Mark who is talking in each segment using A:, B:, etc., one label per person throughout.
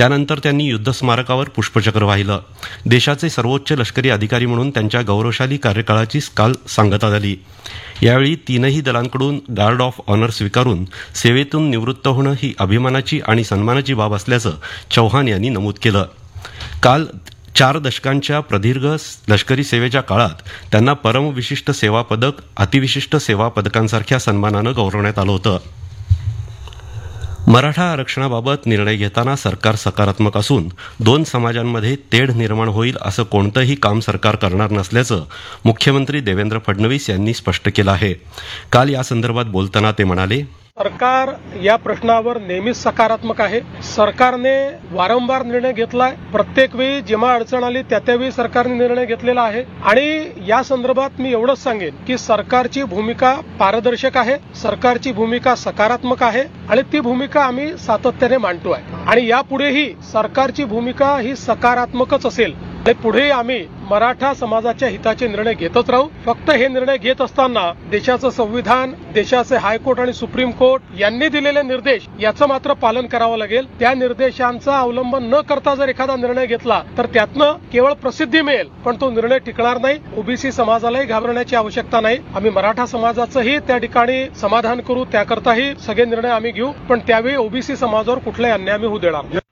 A: त्यानंतर त्यांनी युद्ध स्मारकावर पुष्पचक्र वाहिलं. देशाचे सर्वोच्च लष्करी अधिकारी म्हणून त्यांच्या गौरवशाली कार्यकाळाची काल सांगता झाली. यावेळी तीनही दलांकडून गार्ड ऑफ ऑनर स्वीकारून सेवेतून निवृत्त होणं ही अभिमानाची आणि सन्मानाची बाब असल्याचं चौहान यांनी नमूद केलं. काल 4 दशकांच्या प्रदीर्घ लष्करी सेवेच्या काळात त्यांना परमविशिष्ट सेवा पदक, अतिविशिष्ट सेवा पदकांसारख्या सन्मानानं गौरवण्यात आलं होतं. मराठा आरक्षणाबाबत निर्णय घेताना सरकार सकारात्मक असून 2 समाजांमध्ये तेढ निर्माण होईल असं कोणतंही काम सरकार करणार नसल्याचं मुख्यमंत्री देवेंद्र फडणवीस यांनी स्पष्ट केलं आहे. काल यासंदर्भात बोलताना ते म्हणाले,
B: सरकार या प्रश्नावर नेहमीच सकारात्मक आहे. सरकारने वारंवार निर्णय घेतलाय. प्रत्येक वेळी जेव्हा अडचण आली त्यावेळी सरकारने निर्णय घेतलेला आहे आणि या संदर्भात मी एवढंच सांगेन की सरकारची भूमिका पारदर्शक आहे, सरकारची भूमिका सकारात्मक आहे आणि ती भूमिका आम्ही सातत्याने मांडतो आहे आणि यापुढेही सरकारची भूमिका ही सकारात्मकच असेल. पुढे आम्ही मराठा समाजाच्या हिताचे निर्णय घेतच राहू. फक्त हे निर्णय घेत असताना देशाचं संविधान, देशाचे हायकोर्ट आणि सुप्रीम कोर्ट यांनी दिलेले निर्देश याचं मात्र पालन करावं लागेल. त्या निर्देशांचा अवलंबन न करता जर एखादा निर्णय घेतला तर त्यातनं केवळ प्रसिद्धी मिळेल पण तो निर्णय टिकणार नाही. ओबीसी समाजालाही घाबरण्याची आवश्यकता नाही. आम्ही मराठा समाजाचंही त्या ठिकाणी समाधान करू, त्याकरताही सगळे निर्णय आम्ही घेऊ, पण त्यावेळी ओबीसी समाजावर कुठलाही अन्याय आम्ही होऊ देणार नाही.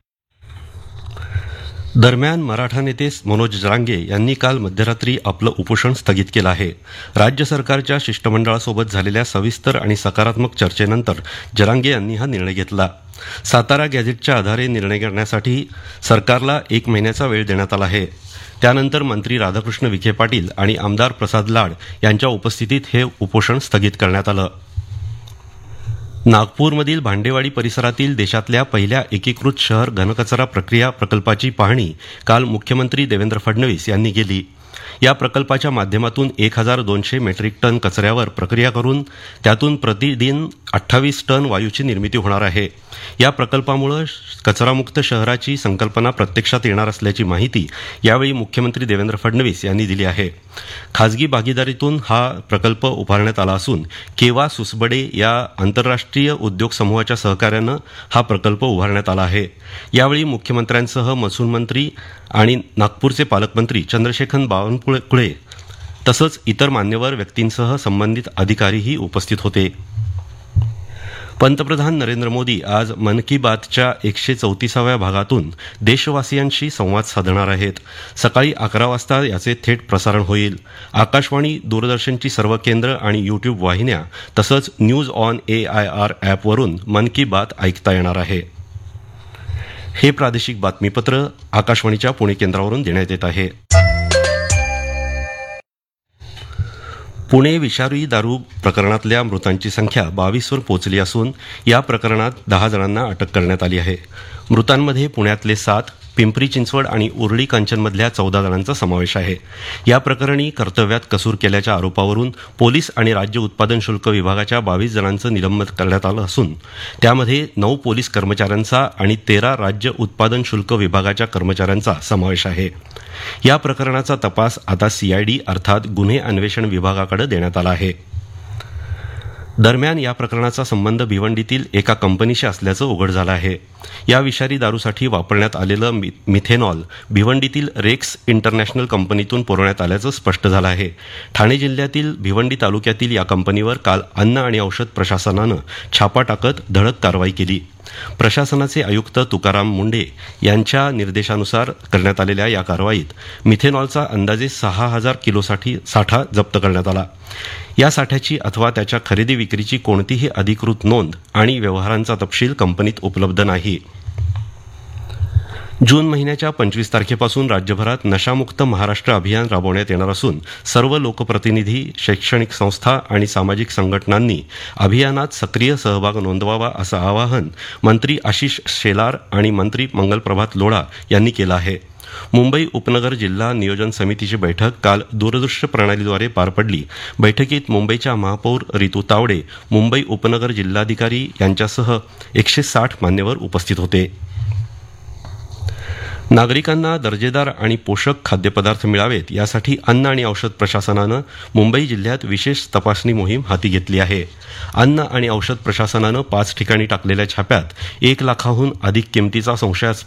A: दरम्यान मराठा नेते मनोज जरांगे यांनी काल मध्यरात्री आपलं उपोषण स्थगित केलं आहे. राज्य सरकारच्या शिष्टमंडळासोबत झालेल्या सविस्तर आणि सकारात्मक चर्चेनंतर जरांगे यांनी हा निर्णय घेतला. सातारा गॅझेटच्या आधारे निर्णय करण्यासाठी सरकारला 1 महिन्याचा वेळ देण्यात आला आहे. त्यानंतर मंत्री राधाकृष्ण विखे पाटील आणि आमदार प्रसाद लाड यांच्या उपस्थितीत हे उपोषण स्थगित करण्यात आलं. नागपूरमधील भांडेवाडी परिसरातील देशातल्या पहिल्या एकीकृत शहर घनकचरा प्रक्रिया प्रकल्पाची पाहणी काल मुख्यमंत्री देवेंद्र फडणवीस यांनी केली. या प्रकल्पाच्या माध्यमातून 1200 मेट्रिक टन कचऱ्यावर प्रक्रिया करून त्यातून प्रतिदिन 28 टन वायूची निर्मिती होणार आहे. या प्रकल्पामुळे कचरामुक्त शहराची संकल्पना प्रत्यक्षात येणार असल्याची माहिती यावेळी मुख्यमंत्री देवेंद्र फडणवीस यांनी दिली आहे. खाजगी भागीदारीतून हा प्रकल्प उभारण्यात आला असून केवा सुसबडे या आंतरराष्ट्रीय उद्योग समूहाच्या सहकार्यानं हा प्रकल्प उभारण्यात आला आहे. यावेळी मुख्यमंत्र्यांसह महसूल मंत्री आणि नागपूरचे पालकमंत्री चंद्रशेखर बावनकुळे तसंच इतर मान्यवर व्यक्तींसह संबंधित अधिकारीही उपस्थित होते. पंतप्रधान नरेंद्र मोदी आज मन की बातच्या 134व्या भागातून देशवासियांशी संवाद साधणार आहेत. सकाळी 11 वाजता याचे थेट प्रसारण होईल. आकाशवाणी, दूरदर्शनची सर्व केंद्र आणि यूट्यूब वाहिन्या तसंच न्यूज ऑन AIR ॲपवरून मन की बात ऐकता येणार आहे. हे प्रादेशिक बातमीपत्र आकाशवाणीच्या पुणे केंद्रावरून देण्यात येत आहे. पुणे विषारी दारू प्रकरणातल्या मृतांची संख्या 22वर पोहोचली असून या प्रकरणात 10 जणांना अटक करण्यात आली आहे. मृतांमध्ये पुण्यातले 7, पिंपरी चिंचवड आणि उर्ली कांचनमधल्या 14 जणांचा समावेश आहे. या प्रकरणी कर्तव्यात कसूर केल्याच्या आरोपावरून पोलीस आणि राज्य उत्पादन शुल्क विभागाच्या 22 जणांचं निलंबन करण्यात आलं असून त्यामध्ये 9 पोलीस कर्मचाऱ्यांचा आणि 13 राज्य उत्पादन शुल्क विभागाच्या कर्मचाऱ्यांचा समावेश आहे. या प्रकरणाचा तपास आता CID अर्थात गुन्हे अन्वेषण विभागाकडे देण्यात आला आहे. दरम्यान या प्रकरणाचा संबंध भिवंडीतील एका कंपनीशी असल्याचं उघड झालं आहे. या विषारी दारूसाठी वापरण्यात आलेलं मिथेनॉल भिवंडीतील रेक्स इंटरनॅशनल कंपनीतून पुरवण्यात आल्याचं स्पष्ट झालं आहे. ठाणे जिल्ह्यातील भिवंडी तालुक्यातील या कंपनीवर काल अन्न आणि औषध प्रशासनानं छापा टाकत धडक कारवाई केली. प्रशासनाचे आयुक्त तुकाराम मुंढे यांच्या निर्देशानुसार करण्यात आलेल्या या कारवाईत मिथेनॉलचा अंदाजे 6000 किलोसाठी साठा जप्त करण्यात आला. या साठ्याची अथवा त्याच्या खरेदी विक्रीची कोणतीही अधिकृत नोंद आणि व्यवहारांचा तपशील कंपनीत उपलब्ध नाही. जून महिन्याच्या 25 तारखेपासून राज्यभरात नशामुक्त महाराष्ट्र अभियान राबवण्यात येणार असून सर्व लोकप्रतिनिधी, शैक्षणिक संस्था आणि सामाजिक संघटनांनी अभियानात सक्रिय सहभाग नोंदवावा असं आवाहन मंत्री आशिष शेलार आणि मंत्री मंगलप्रभात लोढा यांनी केलं आहे. मुंबई उपनगर जिल्हा नियोजन समितीची बैठक काल दूरदृश्य प्रणालीद्वारे पार पडली. बैठकीत मुंबईच्या महापौर रितू तावडे, मुंबई उपनगर जिल्हाधिकारी यांच्यासह 160 मान्यवर उपस्थित होते. नागरिकांना दर्जेदार आणि पोषक खाद्यपदार्थ मिळावेत यासाठी अन्न आणि औषध प्रशासनानं मुंबई जिल्ह्यात विशेष तपासणी मोहीम हाती घेतली आहे. अन्न आणि औषध प्रशासनानं 5 ठिकाणी टाकलेल्या छाप्यात 1 लाखाहून अधिक किमतीचा